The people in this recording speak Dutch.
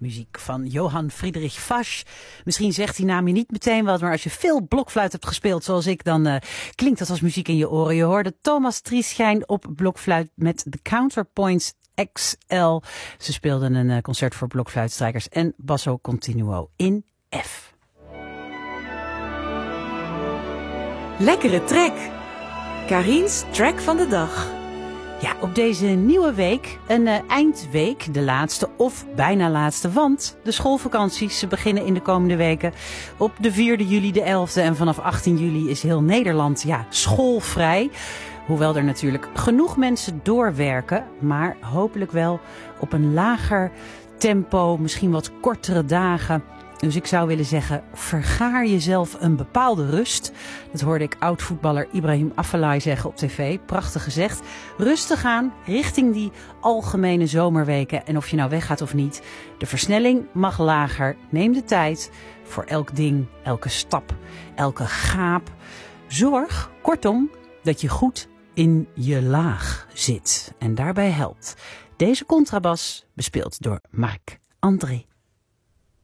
muziek van Johann Friedrich Fasch. Misschien zegt die naam je niet meteen wat, maar als je veel blokfluit hebt gespeeld zoals ik, dan klinkt dat als muziek in je oren. Je hoorde Thomas Trieschijn op blokfluit met de Counterpoints XL. Ze speelden een concert voor blokfluitstrijkers en basso continuo in F. Lekkere track. Karin's track van de dag. Ja, op deze nieuwe week, een eindweek, de laatste of bijna laatste, want de schoolvakanties ze beginnen in de komende weken. Op de 4e juli, de 11e en vanaf 18 juli is heel Nederland schoolvrij. Hoewel er natuurlijk genoeg mensen doorwerken, maar hopelijk wel op een lager tempo, misschien wat kortere dagen. Dus ik zou willen zeggen, vergaar jezelf een bepaalde rust. Dat hoorde ik oud-voetballer Ibrahim Afellay zeggen op tv. Prachtig gezegd. Rustig aan richting die algemene zomerweken. En of je nou weggaat of niet, de versnelling mag lager. Neem de tijd voor elk ding, elke stap, elke gaap. Zorg, kortom, dat je goed in je laag zit. En daarbij helpt deze contrabas, bespeeld door Marc-André.